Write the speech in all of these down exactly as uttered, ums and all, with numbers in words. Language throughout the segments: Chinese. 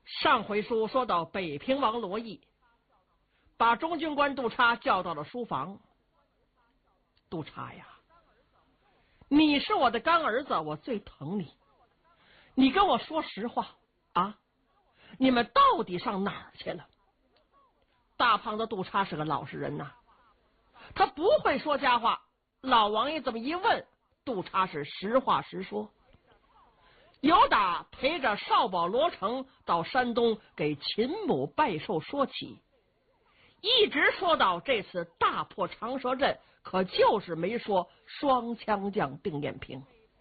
上回书说到北平王罗毅把中军官杜叉叫到了书房。杜叉呀，你是我的干儿子，我最疼你，你跟我说实话啊，你们到底上哪儿去了？大胖子杜叉是个老实人呐、啊，他不会说假话。老王爷这么一问，杜叉是实话实说。由打陪着少保罗成到山东给秦母拜寿说起，一直说到这次大破长蛇阵，可就是没说双枪将定艳平。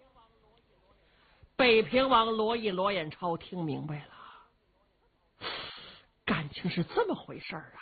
北平王罗毅罗彦超听明白了，感情是这么回事啊。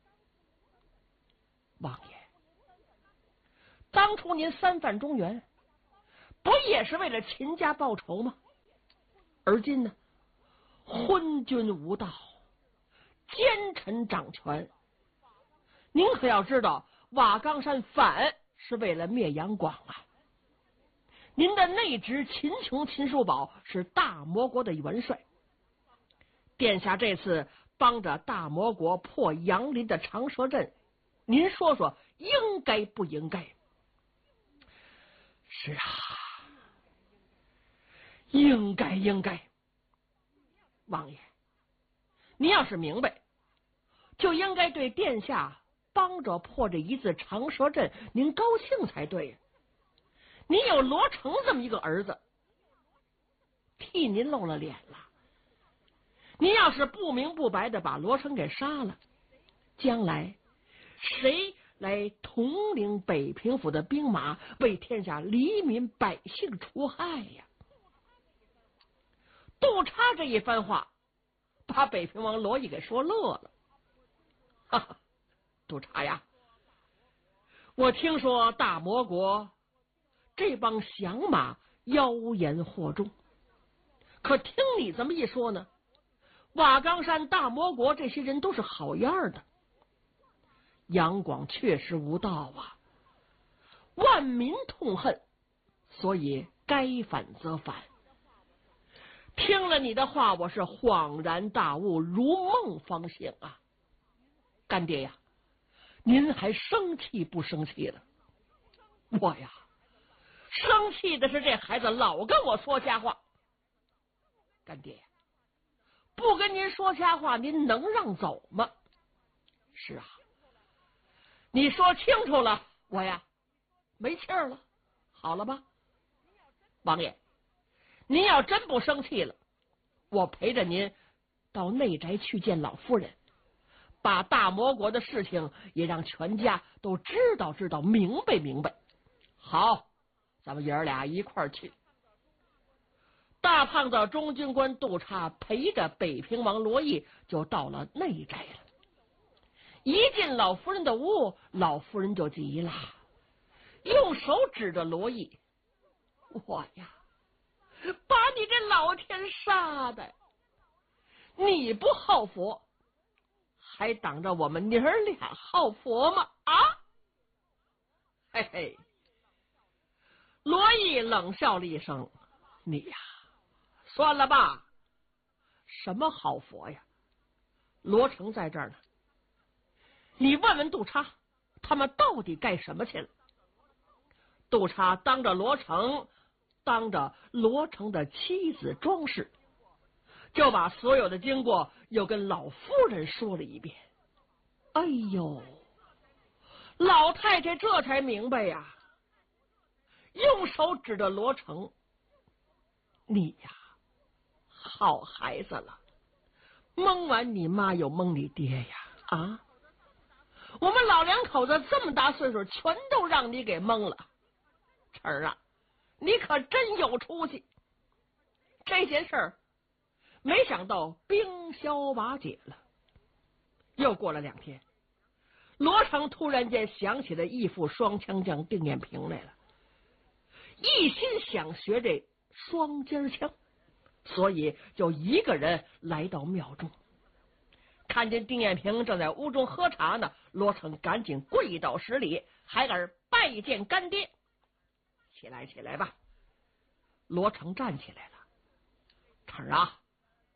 王爷，当初您三犯中原，不也是为了秦家报仇吗？而今呢，昏君无道，奸臣掌权。您可要知道，瓦岗山反是为了灭杨广啊。您的内侄秦琼、秦叔宝是大魔国的元帅，殿下这次帮着大魔国破杨林的长蛇阵，您说说应该不应该？是啊，应该应该。王爷，您要是明白，就应该对殿下帮着破这一字长蛇阵您高兴才对呀。您有罗成这么一个儿子，替您露了脸了。您要是不明不白的把罗成给杀了，将来谁来统领北平府的兵马，为天下黎民百姓除害呀？杜叉这一番话把北平王罗毅给说乐了。哈哈，杜叉呀，我听说大魔国这帮降马妖言惑众，可听你这么一说呢，瓦岗山大魔国这些人都是好样的。杨广确实无道啊，万民痛恨，所以该反则反。听了你的话，我是恍然大悟，如梦方醒啊。干爹呀，您还生气不生气了？我呀，生气的是这孩子老跟我说瞎话。干爹，不跟您说瞎话，您能让走吗？是啊，你说清楚了，我呀没气儿了，好了吧？王爷，您要真不生气了，我陪着您到内宅去见老夫人，把大魔国的事情也让全家都知道知道，明白明白。好，咱们爷儿俩一块儿去。大胖子中军官杜叉陪着北平王罗毅就到了内宅了。一进老夫人的屋，老夫人就急了，用手指着罗毅：“我呀，把你这老天杀的！你不好佛，还挡着我们娘儿俩好佛吗？啊！”嘿嘿，罗毅冷笑了一声：“你呀，算了吧，什么好佛呀？罗成在这儿呢，你问问杜叉，他们到底干什么去了？”杜叉当着罗成，当着罗成的妻子庄氏，就把所有的经过又跟老夫人说了一遍。哎呦，老太太这才明白呀，用手指着罗成：“你呀，好孩子了，蒙完你妈又蒙你爹呀！啊，我们老两口子这么大岁数，全都让你给蒙了。晨儿啊，你可真有出息！这件事儿没想到冰消瓦解了。”又过了两天，罗成突然间想起了义父双枪将定艳平来了，一心想学这双尖枪，所以就一个人来到庙中。看见定艳平正在屋中喝茶呢，罗成赶紧跪倒十礼，孩儿拜见干爹。起来起来吧。罗成站起来了。成啊，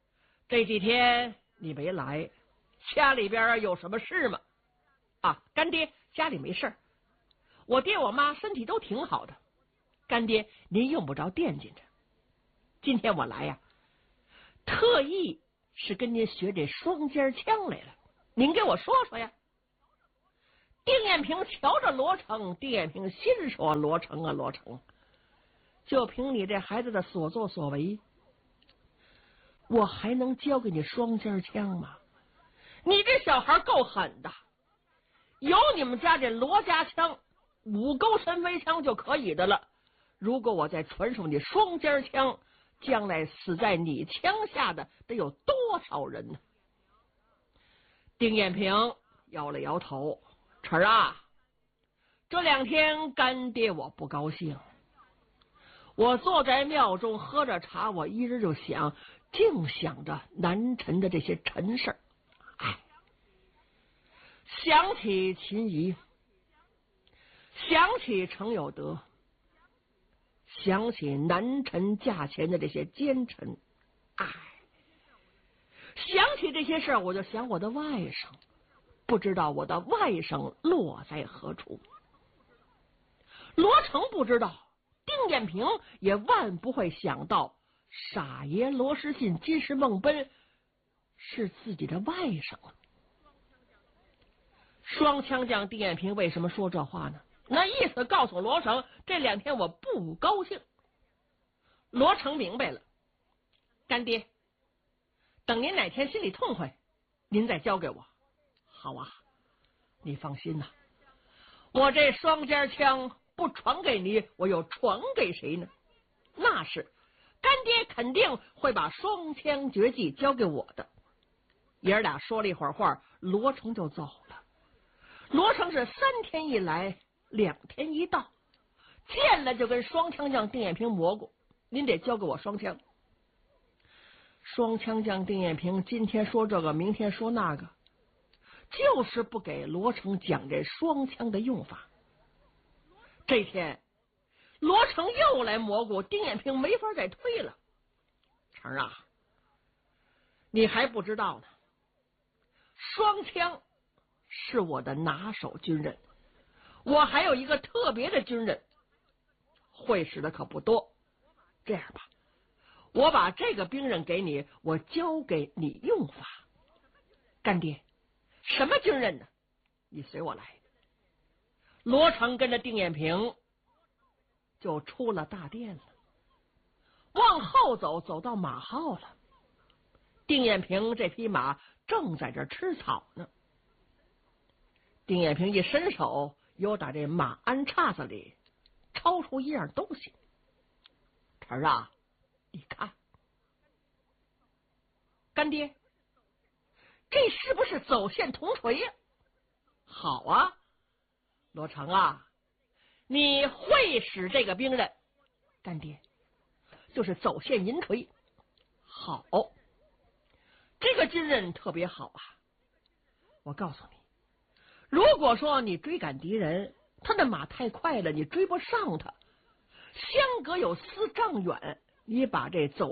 这几天你没来，家里边有什么事吗？啊，干爹家里没事，我爹我妈身体都挺好的，干爹您用不着惦记着。今天我来呀，特意是跟您学这双尖枪来了，您给我说说呀。丁彦平瞧着罗成，丁彦平心说：罗成啊罗成，就凭你这孩子的所作所为，我还能教给你双尖枪吗？你这小孩够狠的，有你们家这罗家枪五钩神飞枪就可以的了，如果我再传授你双尖枪，将来死在你枪下的得有多少人呢？丁彦平摇了摇头，晨儿啊，这两天干爹我不高兴，我坐在庙中喝着茶，我一直就想，净想着南陈的这些陈事儿。哎，想起秦仪，想起程有德，想起南陈驾前的这些奸臣，哎，想起这些事儿，我就想我的外甥，不知道我的外甥落在何处。罗成不知道，丁彦平也万不会想到，傻爷罗时信今时梦奔是自己的外甥。双枪将丁彦平为什么说这话呢？那意思告诉罗成，这两天我不高兴。罗成明白了，干爹，等您哪天心里痛快，您再交给我。好啊，你放心呐、啊，我这双尖枪不传给你，我又传给谁呢？那是干爹肯定会把双枪绝技交给我的。爷儿俩说了一会儿话，罗成就走了。罗成是三天一来，两天一到，见了就跟双枪将丁彦平蘑菇，您得交给我双枪。双枪将丁彦平今天说这个，明天说那个，就是不给罗成讲这双枪的用法。这天罗成又来蘑菇，丁彦平没法再推了。成啊，你还不知道呢，双枪是我的拿手军人，我还有一个特别的军人，会使的可不多。这样吧，我把这个兵刃给你，我教给你用法。干爹，什么军人呢？你随我来。罗成跟着丁彦平就出了大殿了，往后走，走到马号了。丁彦平这匹马正在这吃草呢。丁彦平一伸手，又打这马鞍叉子里抄出一样东西。晨儿啊，你看，干爹，这是不是走线铜锤呀？好啊，罗成啊，你会使这个兵刃。干爹，就是走线银锤。好，这个军人特别好啊。我告诉你，如果说你追赶敌人，他的马太快了，你追不上他，相隔有四丈远，你把这走